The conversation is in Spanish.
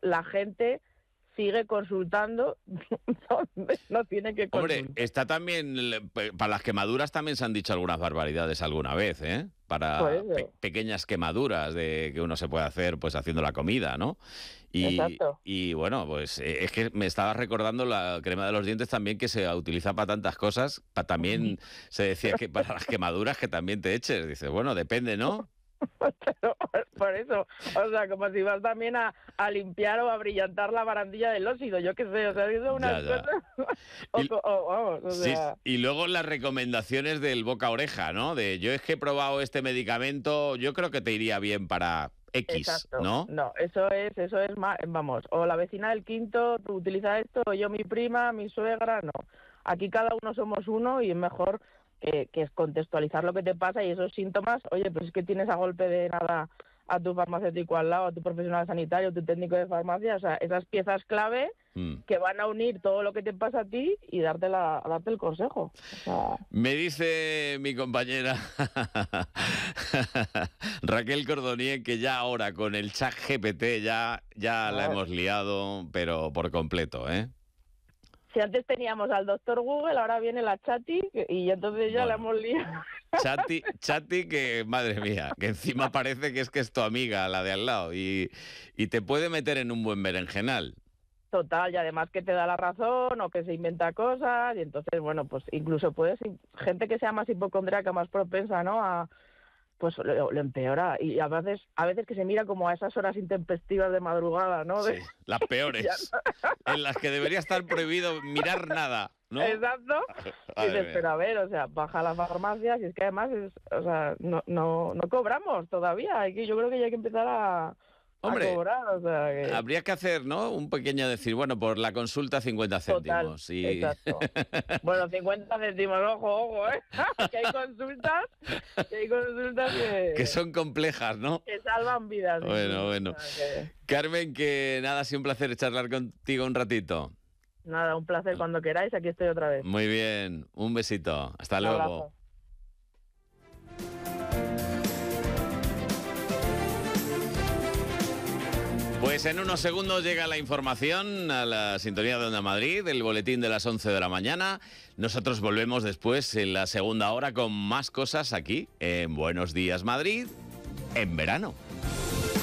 la gente sigue consultando donde no tiene que consultar. Hombre, está también, para las quemaduras también se han dicho algunas barbaridades alguna vez, ¿eh? Para pequeñas quemaduras de que uno se puede hacer pues haciendo la comida, ¿no? Exacto. Y bueno, pues es que me estaba recordando la crema de los dientes también, que se utiliza para tantas cosas. También se decía que para las quemaduras que también te eches. Dices, bueno, depende, ¿no? Pero por eso, o sea, como si vas también a limpiar o a brillantar la barandilla del óxido, yo qué sé, o sea, eso unas cosas... vamos, o sea... Sí, y luego las recomendaciones del boca a oreja, ¿no? De yo es que he probado este medicamento, yo creo que te iría bien para X, exacto. ¿no? No, eso es más, vamos, o la vecina del quinto utiliza esto, o yo mi prima, mi suegra, no. Aquí cada uno somos uno y es mejor que es contextualizar lo que te pasa y esos síntomas, oye, pues es que tienes a golpe de nada a tu farmacéutico al lado, a tu profesional sanitario, a tu técnico de farmacia, o sea, esas piezas clave que van a unir todo lo que te pasa a ti y darte el consejo. O sea... Me dice mi compañera Raquel Cordonier que ya ahora con el chat GPT ya la hemos liado, pero por completo, ¿eh? Si antes teníamos al doctor Google, ahora viene la Chati y entonces ya la hemos liado. Chati, que madre mía, que encima parece que es tu amiga, la de al lado, y te puede meter en un buen berenjenal. Total, y además que te da la razón o que se inventa cosas y entonces, bueno, pues incluso puedes, gente que sea más hipocondríaca, más propensa, ¿no? Pues lo empeora y a veces que se mira como a esas horas intempestivas de madrugada, ¿no? Sí, las peores, en las que debería estar prohibido mirar nada, ¿no? Exacto. Y dices, pero a ver, o sea, baja a la farmacia, si es que además no cobramos todavía, yo creo que ya hay que empezar a cobrar, o sea que... habría que hacer, ¿no? Un pequeño decir, bueno, por la consulta 50 céntimos. Total, exacto. Bueno, 50 céntimos, ojo, ¿eh? que hay consultas que son complejas, ¿no? Que salvan vidas. Bueno. O sea que... Carmen, que nada, ha sido un placer charlar contigo un ratito. Nada, un placer cuando queráis, aquí estoy otra vez. Muy bien, un besito. Hasta luego. Abrazo. Pues en unos segundos llega la información a la sintonía de Onda Madrid, el boletín de las 11 de la mañana. Nosotros volvemos después en la segunda hora con más cosas aquí en Buenos Días Madrid, en verano.